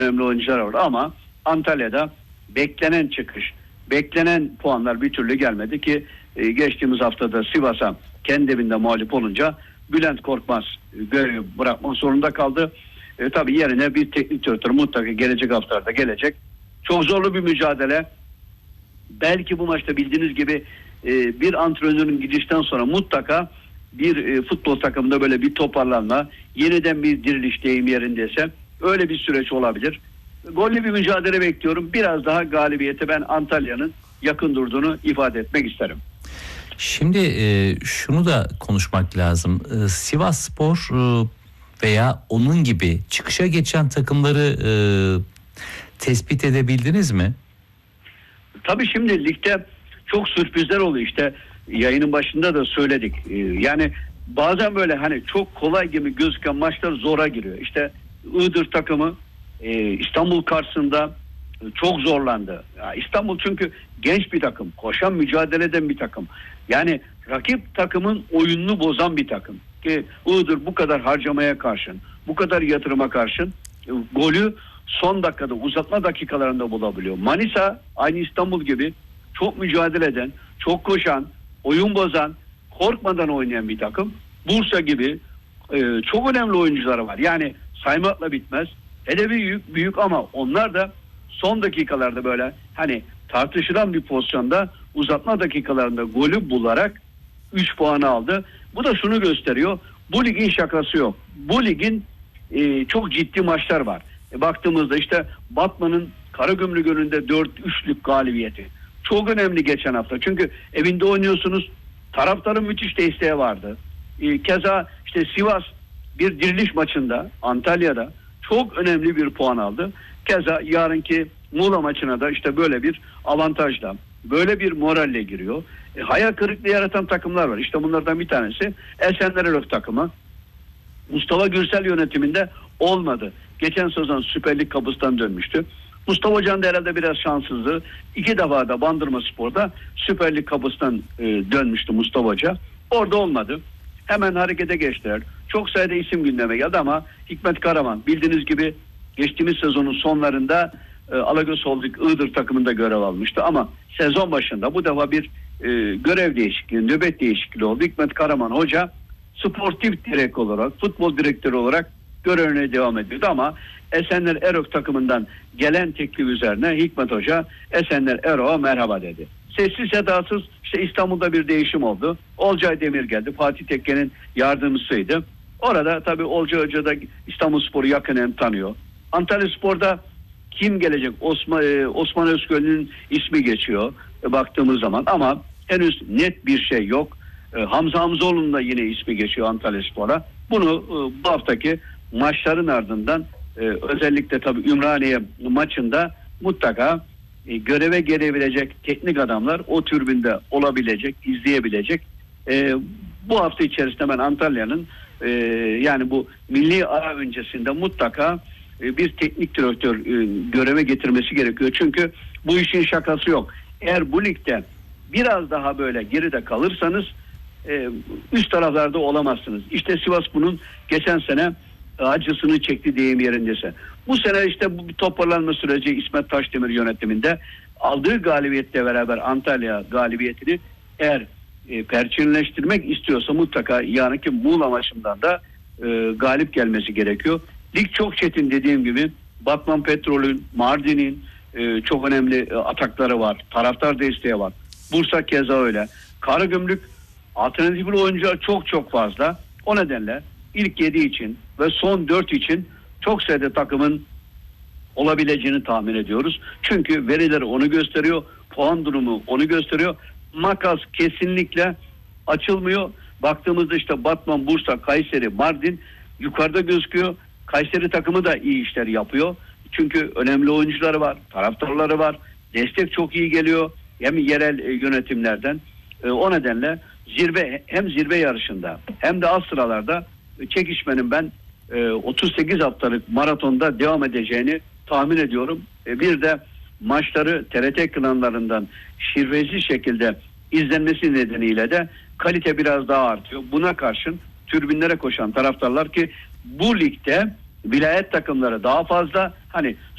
önemli oyuncular var ama Antalya'da beklenen çıkış, beklenen puanlar bir türlü gelmedi ki geçtiğimiz haftada Sivas'a kendi evinde mağlup olunca Bülent Korkmaz görevi bırakmak zorunda kaldı. Tabii yerine bir teknik direktör mutlaka gelecek haftalarda gelecek. Çok zorlu bir mücadele. Belki bu maçta bildiğiniz gibi bir antrenörün gidişten sonra mutlaka bir futbol takımında böyle bir toparlanma, yeniden bir diriliş deyim yerindeyse öyle bir süreç olabilir. Gollü bir mücadele bekliyorum. Biraz daha galibiyete ben Antalya'nın yakın durduğunu ifade etmek isterim. Şimdi şunu da konuşmak lazım. Sivasspor veya onun gibi çıkışa geçen takımları tespit edebildiniz mi? Tabii şimdi ligde çok sürprizler oluyor işte. Yayının başında da söyledik. Yani bazen böyle hani çok kolay gibi gözüken maçlar zora giriyor. İşte Iğdır takımı İstanbul karşısında çok zorlandı. Ya İstanbul çünkü genç bir takım, koşan, mücadele eden bir takım. Yani rakip takımın oyununu bozan bir takım. Ki Iğdır bu kadar harcamaya karşın, bu kadar yatırıma karşın golü son dakikada, uzatma dakikalarında bulabiliyor. Manisa aynı İstanbul gibi çok mücadele eden, çok koşan, oyun bozan, korkmadan oynayan bir takım. Bursa gibi çok önemli oyuncuları var. Yani saymakla bitmez. Hedefi büyük ama onlar da son dakikalarda böyle hani tartışılan bir pozisyonda uzatma dakikalarında golü bularak 3 puanı aldı. Bu da şunu gösteriyor. Bu ligin şakası yok. Bu ligin çok ciddi maçlar var. Baktığımızda işte Batman'ın Karagümrük önünde 4-3'lük galibiyeti. Çok önemli geçen hafta. Çünkü evinde oynuyorsunuz. Taraftarın müthiş desteği vardı. Keza işte Sivas bir diriliş maçında Antalya'da çok önemli bir puan aldı. Keza yarınki Muğla maçına da işte böyle bir avantajla, böyle bir moralle giriyor. Hayal kırıklığı yaratan takımlar var. İşte bunlardan bir tanesi Esenler Erök takımı. Mustafa Gürsel yönetiminde olmadı. Geçen sezon Süper Lig kapısından dönmüştü. Mustafa Hoca'nın da herhalde biraz şanssızlığı. 2 defa da Bandırmaspor'da Süper Lig kapısından dönmüştü Mustafa Hoca. Orada olmadı. Hemen harekete geçtiler. Çok sayıda isim gündeme geldi ama Hikmet Karaman bildiğiniz gibi geçtiğimiz sezonun sonlarında Alagöz Holding Iğdır takımında görev almıştı ama sezon başında bu defa bir görev değişikliği, nöbet değişikliği oldu. Hikmet Karaman Hoca sportif direktör olarak, futbol direktörü olarak görevine devam ediyordu ama Esenler Erok takımından gelen teklif üzerine Hikmet Hoca Esenler Erok'a merhaba dedi. Sessiz sedasız işte İstanbul'da bir değişim oldu. Olcay Demir geldi. Fatih Tekke'nin yardımcısıydı. Orada tabii Olcay Hoca da İstanbulspor'u yakinen tanıyor. Antalyaspor'da kim gelecek? Osman Özgür'ün ismi geçiyor baktığımız zaman ama henüz net bir şey yok. Hamza Hamzoğlu'nun da yine ismi geçiyor Antalyaspor'a. Bunu bu haftaki maçların ardından özellikle tabii Ümraniye maçında mutlaka göreve gelebilecek teknik adamlar o tribünde olabilecek, izleyebilecek. Bu hafta içerisinde ben Antalya'nın yani bu milli ara öncesinde mutlaka bir teknik direktör göreve getirmesi gerekiyor. Çünkü bu işin şakası yok. Eğer bu ligde biraz daha böyle geride kalırsanız üst taraflarda olamazsınız. İşte Sivas bunun geçen sene acısını çekti deyim yerindeyse. Bu sene işte bu toparlanma süreci İsmet Taşdemir yönetiminde aldığı galibiyetle beraber Antalya galibiyetini eğer perçinleştirmek istiyorsa mutlaka yarınki Muğla maçından da galip gelmesi gerekiyor. Lig çok çetin dediğim gibi. Batman Petrol'ün, Mardin'in çok önemli atakları var. Taraftar desteği var. Bursa keza öyle. Karagümrük alternatifli oyuncular çok fazla. O nedenle ilk 7 için ve son 4 için çok sayıda takımın olabileceğini tahmin ediyoruz. Çünkü verileri onu gösteriyor. Puan durumu onu gösteriyor. Makas kesinlikle açılmıyor. Baktığımızda işte Batman, Bursa, Kayseri, Mardin yukarıda gözüküyor. Kayseri takımı da iyi işler yapıyor. Çünkü önemli oyuncuları var, taraftarları var. Destek çok iyi geliyor. Hem yerel yönetimlerden. O nedenle hem zirve yarışında hem de alt sıralarda çekişmenin ben 38 haftalık maratonda devam edeceğini tahmin ediyorum. Bir de maçları TRT ekranlarından şirvesiz şekilde izlenmesi nedeniyle de kalite biraz daha artıyor. Buna karşın tribünlere koşan taraftarlar ki bu ligde vilayet takımları daha fazla hani